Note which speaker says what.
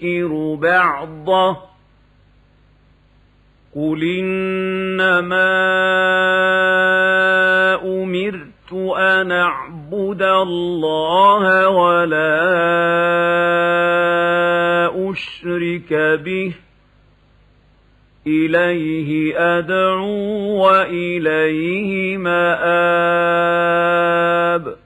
Speaker 1: ينكر بعضه قل إنما أمرت أن أعبد الله ولا أشرك به إليه أدعو وإليه مآب